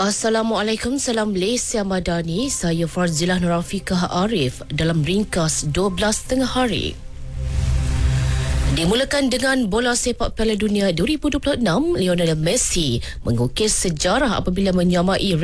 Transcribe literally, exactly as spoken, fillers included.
Assalamualaikum, salam Malaysia Madani. Saya Farzilah Nurafiqah Arif dalam ringkas dua belas tengah hari. Dimulakan dengan bola sepak Piala Dunia dua ribu dua puluh enam, Lionel Messi mengukis sejarah apabila menyamai